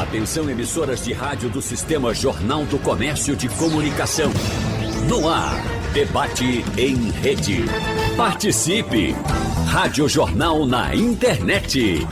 Atenção, emissoras de rádio do Sistema Jornal do Comércio de Comunicação. No ar, debate em rede. Participe! Rádio Jornal na internet.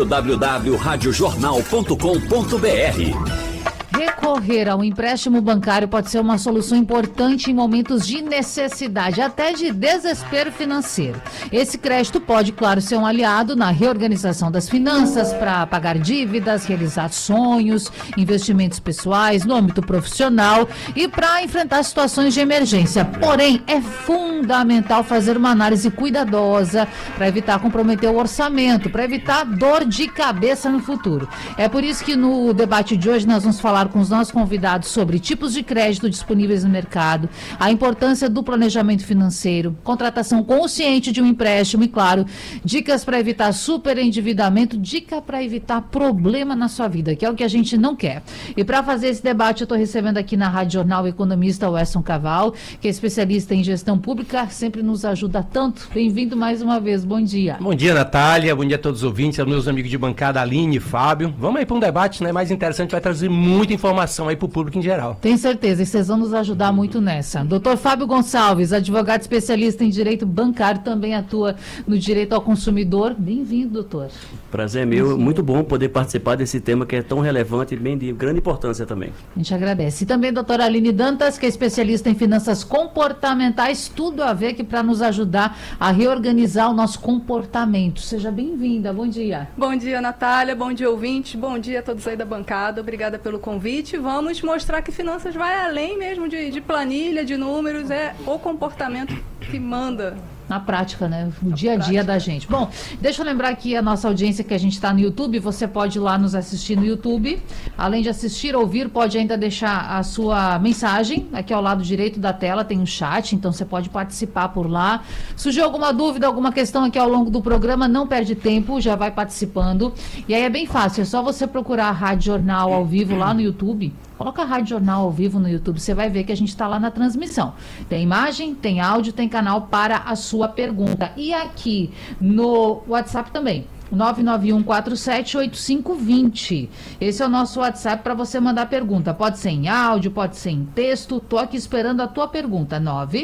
www.radiojornal.com.br. Recorrer ao empréstimo bancário pode ser uma solução importante em momentos de necessidade, até de desespero financeiro. Esse crédito pode, claro, ser um aliado na reorganização das finanças para pagar dívidas, realizar sonhos, investimentos pessoais no âmbito profissional e para enfrentar situações de emergência. Porém, é fundamental fazer uma análise cuidadosa para evitar comprometer o orçamento, para evitar dor de cabeça no futuro. É por isso que no debate de hoje nós vamos falar com os nossos convidados sobre tipos de crédito disponíveis no mercado, a importância do planejamento financeiro, contratação consciente de um empréstimo e, claro, dicas para evitar superendividamento, dica para evitar problema na sua vida, que é o que a gente não quer. E para fazer esse debate, eu estou recebendo aqui na Rádio Jornal o economista Werson Caval, que é especialista em gestão pública, sempre nos ajuda tanto. Bem-vindo mais uma vez, bom dia. Bom dia, Natália, bom dia a todos os ouvintes, aos meus amigos de bancada, Aline e Fábio. Vamos aí para um debate, né, mais interessante, vai trazer muita informação aí para o público em geral. Tenho certeza, e vocês vão nos ajudar muito nessa. Doutor Fábio Gonçalves, advogado especialista em direito bancário, também atua no direito ao consumidor. Bem-vindo, doutor. Prazer meu, muito bom poder participar desse tema que é tão relevante e bem de grande importância também. A gente agradece. E também a doutora Aline Dantas, que é especialista em finanças comportamentais, tudo a ver aqui para nos ajudar a reorganizar o nosso comportamento. Seja bem-vinda, bom dia. Bom dia, Natália, bom dia, ouvintes, bom dia a todos aí da bancada, obrigada pelo convite. Vamos mostrar que finanças vai além mesmo de planilha, de números, é o comportamento que manda. Na prática, né? O dia a dia da gente. Bom, deixa eu lembrar aqui a nossa audiência que a gente está no YouTube. Você pode ir lá nos assistir no YouTube. Além de assistir, ouvir, pode ainda deixar a sua mensagem. Aqui ao lado direito da tela tem um chat, então você pode participar por lá. Surgiu alguma dúvida, alguma questão aqui ao longo do programa, não perde tempo, já vai participando. E aí é bem fácil, é só você procurar a Rádio Jornal ao vivo lá no YouTube. Coloca a Rádio Jornal ao vivo no YouTube, você vai ver que a gente está lá na transmissão. Tem imagem, tem áudio, tem canal para a sua pergunta. E aqui no WhatsApp também. 991478520. Esse é o nosso WhatsApp para você mandar pergunta. Pode ser em áudio, pode ser em texto. Tô aqui esperando a tua pergunta.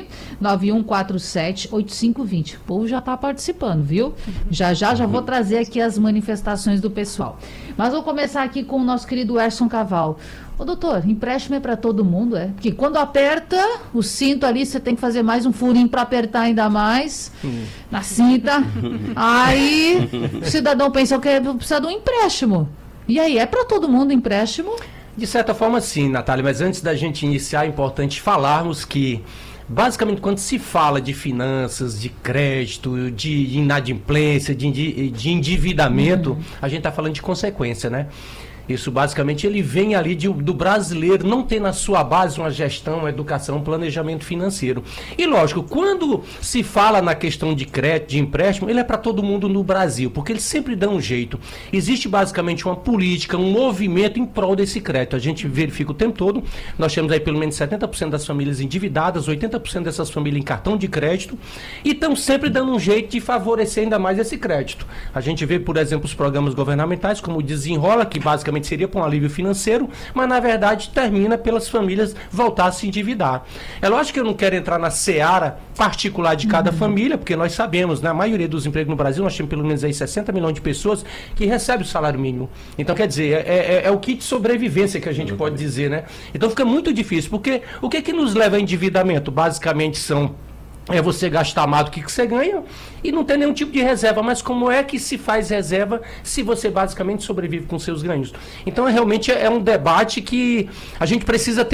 991478520. O povo já está participando, viu? Já vou trazer aqui as manifestações do pessoal. Mas vou começar aqui com o nosso querido Werson Caval. Ô doutor, empréstimo é para todo mundo, é? Porque quando aperta o cinto ali, você tem que fazer mais um furinho para apertar ainda mais na cinta. Aí o cidadão pensa que precisa de um empréstimo. E aí, é para todo mundo empréstimo? De certa forma sim, Natália, mas antes da gente iniciar é importante falarmos que basicamente, quando se fala de finanças, de crédito, de inadimplência, de endividamento, a gente está falando de consequência, né? Isso basicamente ele vem ali do brasileiro não ter na sua base uma gestão, uma educação, um planejamento financeiro. E lógico, quando se fala na questão de crédito, de empréstimo, ele é para todo mundo no Brasil, porque ele sempre dá um jeito. Existe basicamente uma política, um movimento em prol desse crédito. A gente verifica o tempo todo, nós temos aí pelo menos 70% das famílias endividadas, 80% dessas famílias em cartão de crédito, e estão sempre dando um jeito de favorecer ainda mais esse crédito. A gente vê, por exemplo, os programas governamentais, como o Desenrola, que basicamente seria para um alívio financeiro, mas na verdade termina pelas famílias voltar a se endividar. É lógico que eu não quero entrar na seara particular de cada família, porque nós sabemos, na maioria dos empregos no Brasil, nós temos pelo menos aí 60 milhões de pessoas que recebem o salário mínimo. Então, quer dizer, é o kit de sobrevivência que a gente pode dizer, né? Então fica muito difícil, porque o que nos leva a endividamento? Basicamente é você gastar mais do que você ganha e não ter nenhum tipo de reserva. Mas como é que se faz reserva se você basicamente sobrevive com seus ganhos? Então, realmente é um debate que a gente precisa ter